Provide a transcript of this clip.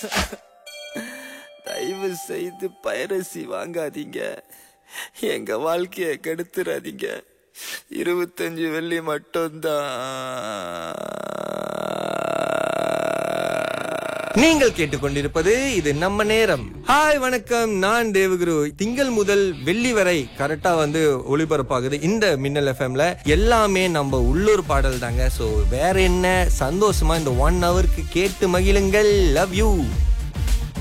தயவு செய்து பைரசி வாங்காதீங்க, எங்க வாழ்க்கைய கெடுத்துறாதீங்க. 25 வெள்ளி மட்டும்தான். நீங்கள் கேட்டுக்கொண்டிருப்பது இது நம்ம நேரம். ஹாய் வணக்கம், நான் தேவகுரு. திங்கள் முதல் வெள்ளி வரை கரெக்டா ஒளிபரப்பாகுது இந்த மின்னல் எஃப்எம்ல. எல்லாமே நம்ம உள்ளூர் பாடல் தாங்க. சோ வேற என்ன, சந்தோஷமா இந்த 1 ஹவருக்கு கேட்டு மகிழுங்கள். Love you.